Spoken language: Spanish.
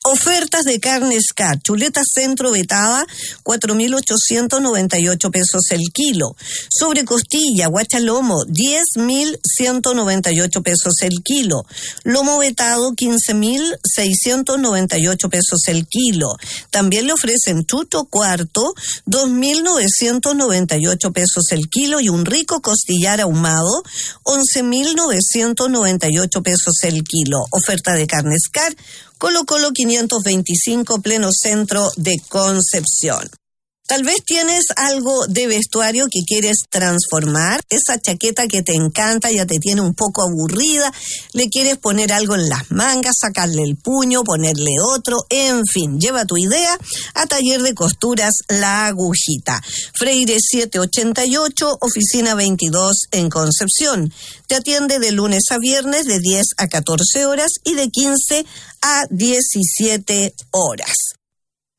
Ofertas de carne Scar. Chuleta centro vetada, 4.898 pesos el kilo. Sobre costilla, guachalomo, 10.198 pesos el kilo. Lomo vetado, 15.698 pesos el kilo. También le ofrecen chucho cuarto, 2.998 pesos el kilo. Y un rico costillar ahumado, 11.998 pesos el kilo. Oferta de carne Scar. Colo Colo 525, pleno centro de Concepción. Tal vez tienes algo de vestuario que quieres transformar, esa chaqueta que te encanta ya te tiene un poco aburrida, le quieres poner algo en las mangas, sacarle el puño, ponerle otro, en fin, lleva tu idea a Taller de Costuras La Agujita. Freire 788, oficina 22 en Concepción. Te atiende de lunes a viernes de 10 a 14 horas y de 15 a 17 horas.